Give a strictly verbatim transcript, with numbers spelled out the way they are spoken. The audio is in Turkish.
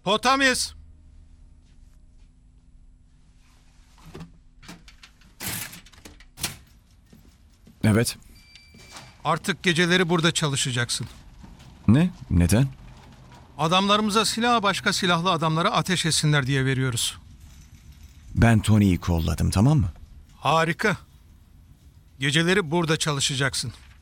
Potamis! Evet. Artık geceleri burada çalışacaksın. Ne? Neden? Adamlarımıza silah başka silahlı adamlara ateş etsinler diye veriyoruz. Ben Tony'yi kolladım, tamam mı? Harika. Geceleri burada çalışacaksın.